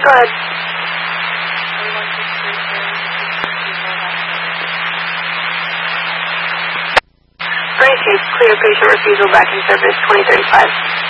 Go ahead. Clear patient refusal back in service 2035.